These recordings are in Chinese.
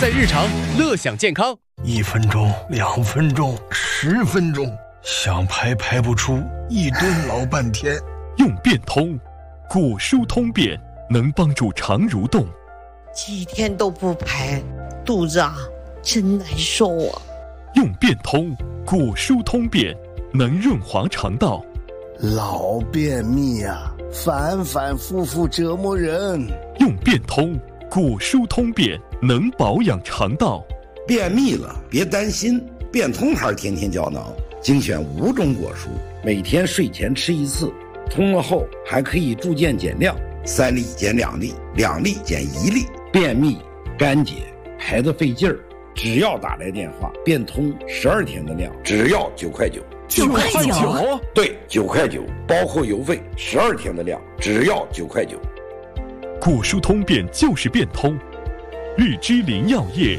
在日常，乐享健康。 1分钟、2分钟、10分钟，想排不出，一顿老半天。 用便通，果蔬通便，能帮助肠蠕动。 几天都不排，肚子真难受啊。 用便通，果蔬通便，能润滑肠道。 老便秘反反复复折磨人。 用便通，果蔬通便，能保养肠道。 便秘了别担心，便通牌天天胶囊精选5种果蔬，每天睡前吃1次，通了后还可以逐渐减量，3粒减2粒，2粒减1粒。便秘、干结、排得费劲儿，只要打来电话，便通12天的量，只要9块9。 9块9？ 对，9块9，包括邮费，12天的量，只要9块9。 果蔬通便就是便通，日之林药业。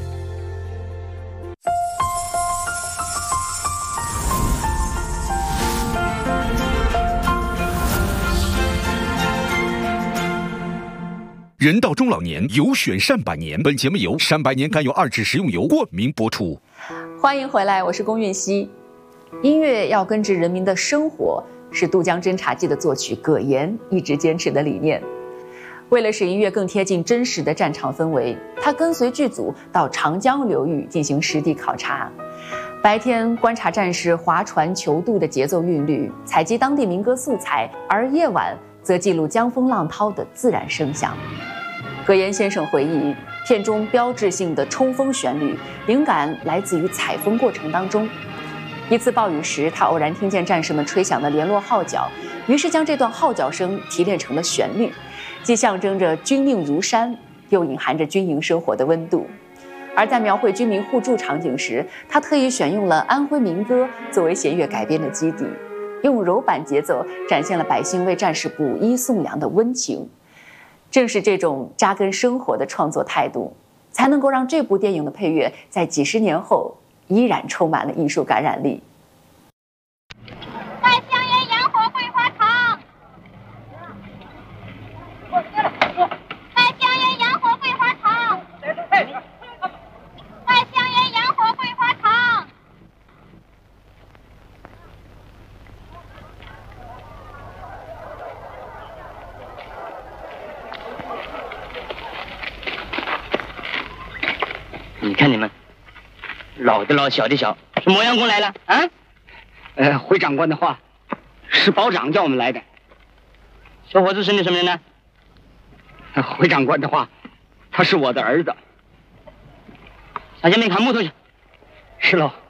人到中老年，有选善百年。本节目由善百年甘油2酯食用油冠名播出。 欢迎回来，我是龚韵希。音乐要根植人民的生活，是渡江侦察记的作曲葛言一直坚持的理念。为了使音乐更贴近真实的战场氛围，他跟随剧组到长江流域进行实地考察。白天观察战士划船求渡的节奏韵律，采集当地民歌素材，而夜晚则记录江风浪涛的自然声响。葛言先生回忆，片中标志性的冲锋旋律灵感来自于采风过程当中。一次暴雨时，他偶然听见战士们吹响的联络号角，于是将这段号角声提炼成了旋律，既象征着军令如山，又隐含着军营生活的温度。而在描绘军民互助场景时，他特意选用了安徽民歌作为弦乐改编的基底，用柔板节奏展现了百姓为战士补衣送粮的温情。正是这种扎根生活的创作态度，才能够让这部电影的配乐在几十年后依然充满了艺术感染力。 在香园洋火桂花场，在香园洋火桂花场，在香园洋火桂花场。 你看你们，老的老，小的小，是磨洋工来了啊？回长官的话，是保长叫我们来的。小伙子是你什么人呢？回长官的话，他是我的儿子。下前面砍木头去。是喽。